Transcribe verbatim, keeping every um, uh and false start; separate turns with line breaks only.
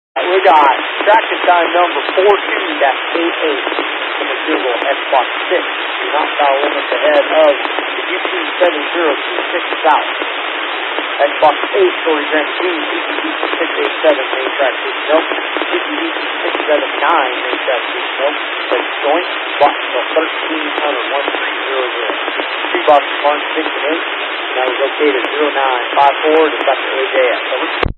We got tracking time number four two, that's eight eight. From the Google Xbox six. Do not dial limits ahead of the U T seven zero two six South. Xbox eight, Story Grand King, C P V six eight seven, main track six nope. C P V six seven nine, main track six nope. That's joint, Bostonville thirteen hundred, one three zero zero. Three Boston Farm six and eight. Now we're located zero nine five four to Doctor A J S. Over.